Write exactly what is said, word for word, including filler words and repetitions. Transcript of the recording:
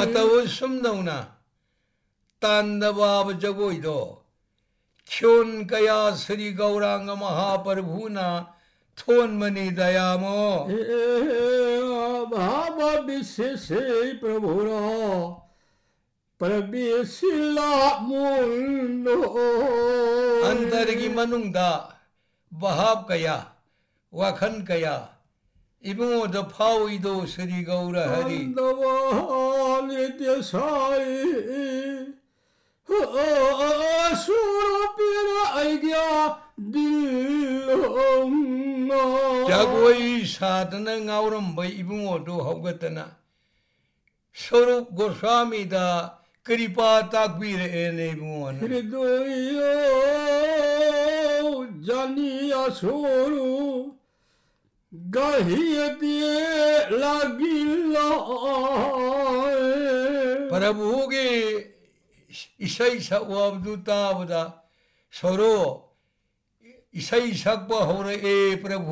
मतव सुमदौना तांदवाब जगोइदो ख्योन कया श्री गौरांग महाप्रभुना थोन मनी दयामो भाव विशेष प्रभुरा प्रवेशिला मुंडो अंतर की मनुंगदा बहाव कया वखन कया इबो दफाउइदो श्री गौर हरि नित्य साई सुरपिर आज्ञा दिलोंगा जगोई साधना गावरम इबुओ दो हौगतना स्वरूप गोस्वामी दा कृपा ताकबीर एने इबुओ हृदय जानिया स्वरूप गहियतिए लागिला प्रभु के ईसाई सवदूता बदा सरो ईसाई सकबा हो रे प्रभु